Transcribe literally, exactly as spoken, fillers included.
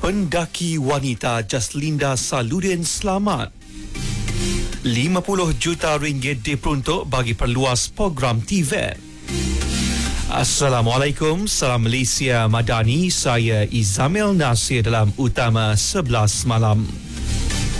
Pendaki wanita Jaslinda Saludin selamat. lima puluh juta ringgit diperuntuk bagi perluas program T V E T. Assalamualaikum, salam Malaysia Madani. Saya Izamil Nasir dalam Utama sebelas Malam.